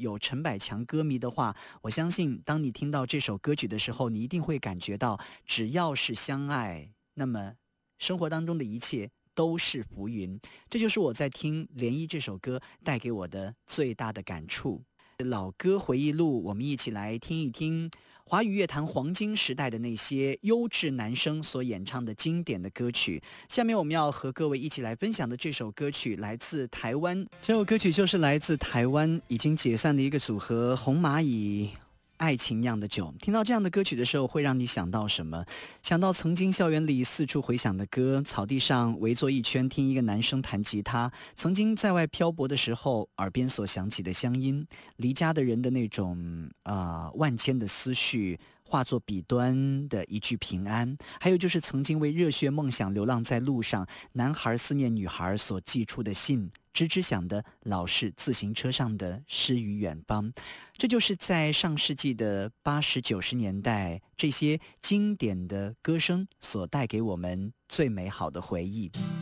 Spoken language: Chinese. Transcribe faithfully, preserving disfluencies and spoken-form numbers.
有陈百强歌迷的话，我相信当你听到这首歌曲的时候，你一定会感觉到，只要是相爱，那么生活当中的一切都是浮云。这就是我在听《涟漪》这首歌带给我的最大的感触。老歌回忆录，我们一起来听一听华语乐坛黄金时代的那些优质男声所演唱的经典的歌曲。下面我们要和各位一起来分享的这首歌曲来自台湾，这首歌曲就是来自台湾已经解散的一个组合红蚂蚁爱情酿的酒。听到这样的歌曲的时候，会让你想到什么？想到曾经校园里四处回响的歌，草地上围坐一圈听一个男生弹吉他，曾经在外漂泊的时候耳边所响起的乡音，离家的人的那种啊、呃、万千的思绪化作笔端的一句平安，还有就是曾经为热血梦想流浪在路上，男孩思念女孩所寄出的信，吱吱响的老式自行车上的诗与远方。这就是在上世纪的八十九十年代，这些经典的歌声所带给我们最美好的回忆。